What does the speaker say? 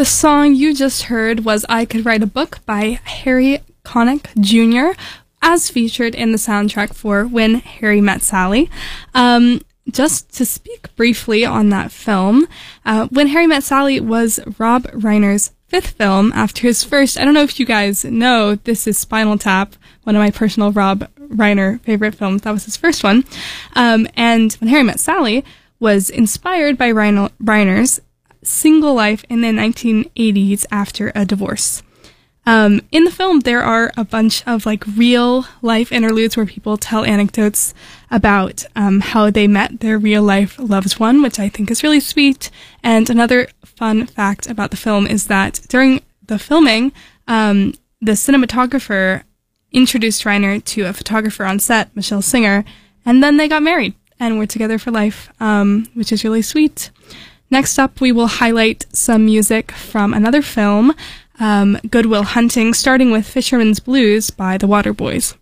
The song you just heard was I Could Write a Book by Harry Connick Jr., as featured in the soundtrack for When Harry Met Sally. Just to speak briefly on that film, When Harry Met Sally was Rob Reiner's fifth film after his first. I don't know if you guys know, this is Spinal Tap, one of my personal Rob Reiner favorite films. That was his first one. And When Harry Met Sally was inspired by Reiner's single life in the 1980s after a divorce. In the film, there are a bunch of like real life interludes where people tell anecdotes about how they met their real life loved one, which I think is really sweet. And another fun fact about the film is that during the filming, the cinematographer introduced Reiner to a photographer on set, Michelle Singer, and then they got married and were together for life, which is really sweet. Next up, we will highlight some music from another film, Good Will Hunting, starting with Fisherman's Blues by the Waterboys.